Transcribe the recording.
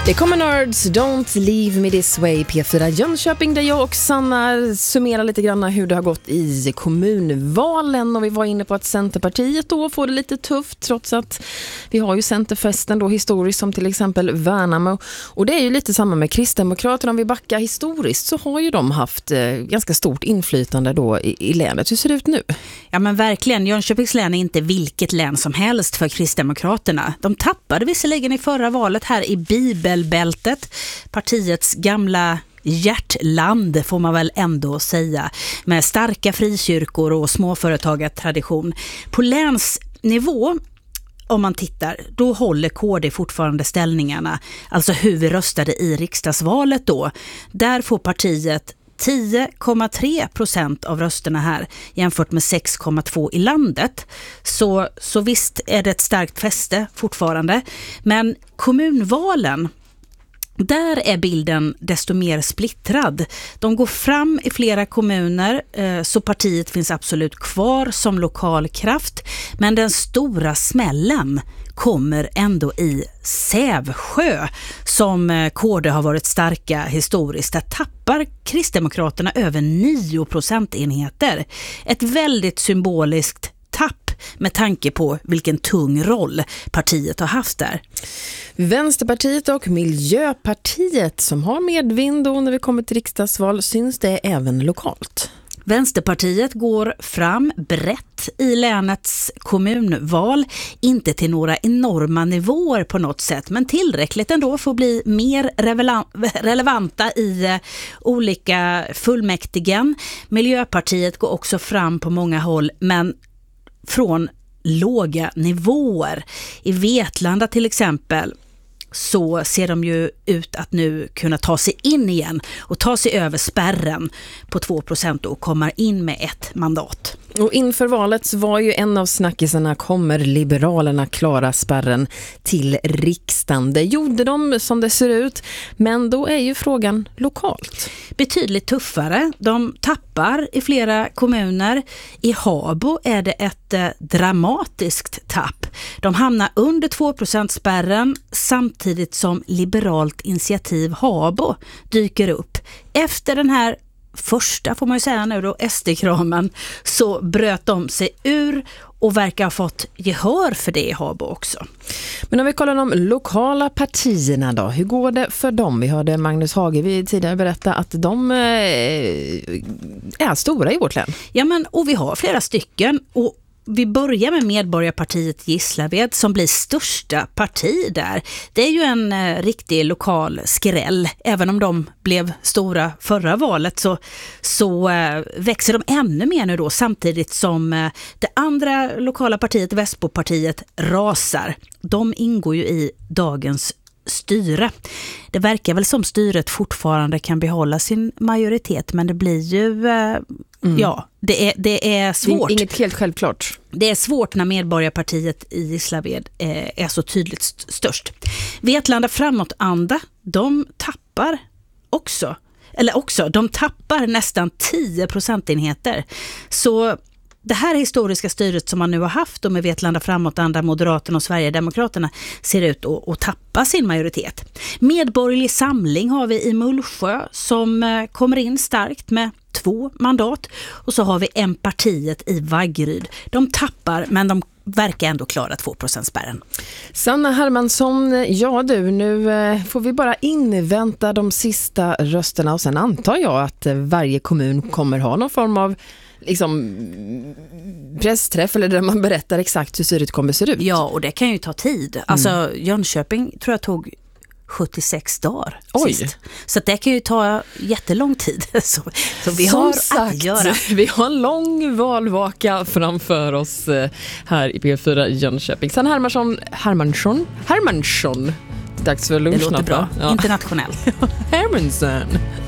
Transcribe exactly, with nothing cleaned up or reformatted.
Det kommer Nerds, Don't Leave Me This Way, P fyra Jönköping, där jag och Sanna summerar lite grann hur det har gått i kommunvalen. Och vi var inne på att Centerpartiet då får det lite tufft, trots att vi har ju Centerfesten då historiskt, som till exempel Värnamo. Och det är ju lite samma med Kristdemokraterna. Om vi backar historiskt så har ju de haft eh, ganska stort inflytande då i, i länet. Hur ser det ut nu? Ja, men verkligen. Jönköpings län är inte vilket län som helst för Kristdemokraterna. De tappade visserligen i förra valet här i Bibelbältet, partiets gamla hjärtland får man väl ändå säga, med starka frikyrkor och småföretagartradition. På länsnivå, om man tittar, då håller K D fortfarande ställningarna, alltså hur vi röstade i riksdagsvalet då. Där får partiet tio komma tre procent av rösterna här jämfört med sex komma två i landet. Så, så visst är det ett starkt fäste fortfarande. Men kommunvalen, där är bilden desto mer splittrad. De går fram i flera kommuner, så partiet finns absolut kvar som lokal kraft. Men den stora smällen kommer ändå i Sävsjö, som K D har varit starka historiskt. Där tappar Kristdemokraterna över nio procentenheter. Ett väldigt symboliskt tapp med tanke på vilken tung roll partiet har haft där. Vänsterpartiet och Miljöpartiet som har medvind då när vi kommer till riksdagsval, syns det även lokalt. Vänsterpartiet går fram brett i länets kommunval, inte till några enorma nivåer på något sätt, men tillräckligt ändå för att bli mer relevanta i olika fullmäktigen. Miljöpartiet går också fram på många håll, men från låga nivåer. I Vetlanda till exempel så ser de ju ut att nu kunna ta sig in igen och ta sig över spärren på två procent och komma in med ett mandat. Och inför valet så var ju en av snackisarna, kommer Liberalerna klara spärren till riksdagen? Det gjorde de som det ser ut, men då är ju frågan lokalt. Betydligt tuffare. De tappar i flera kommuner. I Habo är det ett eh, dramatiskt tapp. De hamnar under två procent spärren samtidigt som Liberalt initiativ Habo dyker upp. Efter den här första, får man ju säga nu då, S D-kramen, så bröt de sig ur och verkar ha fått gehör för det i Habo också. Men om vi kollar de lokala partierna då, hur går det för dem? Vi hörde Magnus Hagevik tidigare berätta att de är stora i vårt län. Ja, men och vi har flera stycken, och vi börjar med Medborgarpartiet Gislaved som blir största parti där. Det är ju en eh, riktig lokal skräll. Även om de blev stora förra valet så, så eh, växer de ännu mer nu då, samtidigt som eh, det andra lokala partiet, Västbopartiet, rasar. De ingår ju i dagens styre. Det verkar väl som styret fortfarande kan behålla sin majoritet, men det blir ju eh, mm. ja, det är, det är svårt. Inget helt självklart. Det är svårt när Medborgarpartiet i Gislaved eh, är så tydligt st- störst. Vetlanda framåtanda, de tappar också, eller också, de tappar nästan tio procentenheter. Så det här historiska styret som man nu har haft med Vetlanda framåtanda, Moderaterna och Sverigedemokraterna ser ut att, att tappa sin majoritet. Medborgerlig samling har vi i Mullsjö som kommer in starkt med två mandat, och så har vi en partiet i Vaggeryd. De tappar, men de verkar ändå klara två procent spärren. Sanna Hermansson, ja du, nu får vi bara invänta de sista rösterna, och sen antar jag att varje kommun kommer ha någon form av liksom pressträff eller där man berättar exakt hur styret kommer se ut. Ja, och det kan ju ta tid. Alltså mm. Jönköping tror jag tog sjuttiosex dagar Oj. sist. Så det kan ju ta jättelång tid. Så, så vi Som har sagt, att göra. Vi har en lång valvaka framför oss här i P fyra Jönköping. Sen Hermansson, Hermansson, Hermansson. Dags för lunch. Det låter bra. Ja. Internationellt. Hermansson.